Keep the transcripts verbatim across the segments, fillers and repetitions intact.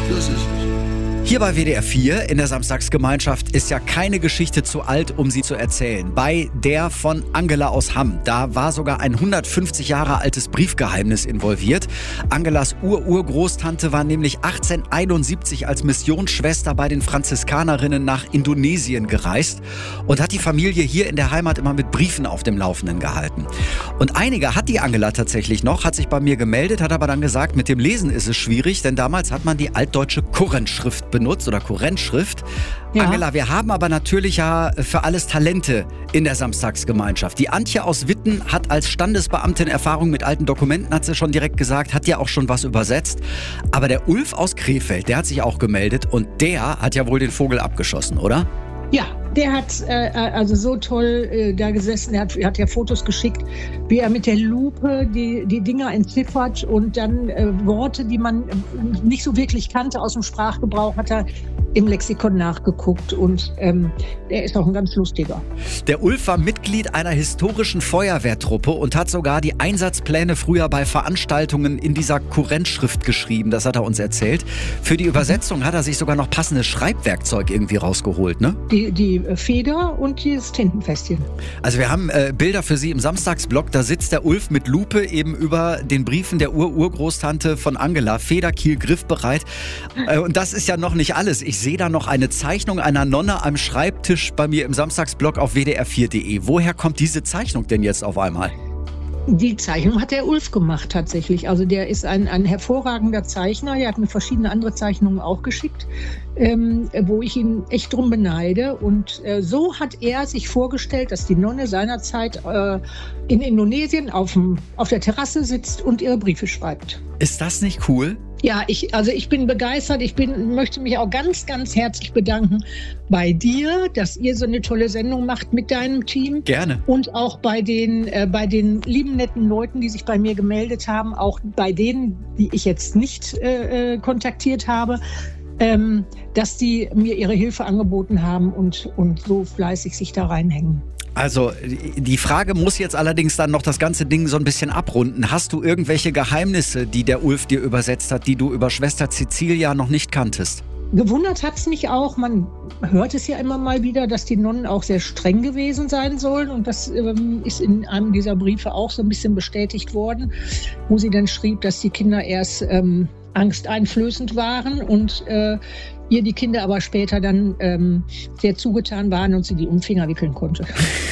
Das ist es. Hier bei W D R vier in der Samstagsgemeinschaft ist ja keine Geschichte zu alt, um sie zu erzählen. Bei der von Angela aus Hamm, da war sogar ein hundertfünfzig Jahre altes Briefgeheimnis involviert. Angelas Ur-Urgroßtante war nämlich achtzehnhunderteinundsiebzig als Missionsschwester bei den Franziskanerinnen nach Indonesien gereist und hat die Familie hier in der Heimat immer mit Briefen auf dem Laufenden gehalten. Und einige hat die Angela tatsächlich noch, hat sich bei mir gemeldet, hat aber dann gesagt, mit dem Lesen ist es schwierig, denn damals hat man die altdeutsche Kurrentschrift benutzt oder Kurrentschrift. Ja. Angela, wir haben aber natürlich ja für alles Talente in der Samstagsgemeinschaft. Die Antje aus Witten hat als Standesbeamtin Erfahrung mit alten Dokumenten, hat sie schon direkt gesagt, hat ja auch schon was übersetzt. Aber der Ulf aus Krefeld, der hat sich auch gemeldet und der hat ja wohl den Vogel abgeschossen, oder? Ja, der hat äh, also so toll äh, da gesessen, er hat, er hat ja Fotos geschickt, wie er mit der Lupe die, die Dinger entziffert und dann äh, Worte, die man nicht so wirklich kannte aus dem Sprachgebrauch, hat er im Lexikon nachgeguckt und ähm, der ist auch ein ganz lustiger. Der Ulf war Mitglied einer historischen Feuerwehrtruppe und hat sogar die Einsatzpläne früher bei Veranstaltungen in dieser Kurrentschrift geschrieben, das hat er uns erzählt. Für die Übersetzung hat er sich sogar noch passendes Schreibwerkzeug irgendwie rausgeholt, ne? Die, die Feder und dieses Tintenfässtchen. Also wir haben äh, Bilder für Sie im Samstagsblog, da sitzt der Ulf mit Lupe eben über den Briefen der Ur-Urgroßtante von Angela, Feder, Kiel, griffbereit. Äh, und das ist ja noch nicht alles. Ich sehe da noch eine Zeichnung einer Nonne am Schreibtisch bei mir im Samstagsblog auf w d r vier punkt de. Woher kommt diese Zeichnung denn jetzt auf einmal? Die Zeichnung hat der Ulf gemacht tatsächlich. Also der ist ein, ein hervorragender Zeichner. Er hat mir verschiedene andere Zeichnungen auch geschickt, ähm, wo ich ihn echt drum beneide. Und äh, so hat er sich vorgestellt, dass die Nonne seinerzeit äh, in Indonesien auf, dem, auf der Terrasse sitzt und ihre Briefe schreibt. Ist das nicht cool? Ja, ich, also ich bin begeistert. Ich bin, möchte mich auch ganz, ganz herzlich bedanken bei dir, dass ihr so eine tolle Sendung macht mit deinem Team. Gerne. Und auch bei den, äh, bei den lieben, netten Leuten, die sich bei mir gemeldet haben, auch bei denen, die ich jetzt nicht äh, kontaktiert habe, ähm, dass die mir ihre Hilfe angeboten haben und, und so fleißig sich da reinhängen. Also die Frage muss jetzt allerdings dann noch das ganze Ding so ein bisschen abrunden. Hast du irgendwelche Geheimnisse, die der Ulf dir übersetzt hat, die du über Schwester Cecilia noch nicht kanntest? Gewundert hat es mich auch, man hört es ja immer mal wieder, dass die Nonnen auch sehr streng gewesen sein sollen. Und das ähm, ist in einem dieser Briefe auch so ein bisschen bestätigt worden, wo sie dann schrieb, dass die Kinder erst ähm, angsteinflößend waren und äh, ihr die Kinder aber später dann ähm, sehr zugetan waren und sie die um den Finger wickeln konnte.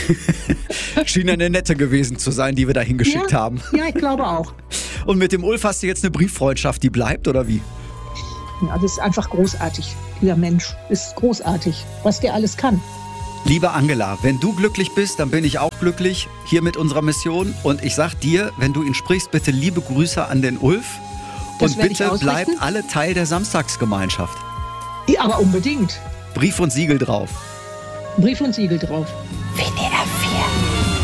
Schien eine nette gewesen zu sein, die wir da hingeschickt ja, haben. Ja, ich glaube auch. Und mit dem Ulf hast du jetzt eine Brieffreundschaft, die bleibt, oder wie? Ja, das ist einfach großartig. Dieser Mensch ist großartig, was der alles kann. Liebe Angela, wenn du glücklich bist, dann bin ich auch glücklich hier mit unserer Mission. Und ich sag dir, wenn du ihn sprichst, bitte liebe Grüße an den Ulf. Das und bitte bleibt alle Teil der Samstagsgemeinschaft. Ja, aber unbedingt. Brief und Siegel drauf. Brief und Siegel drauf. W D R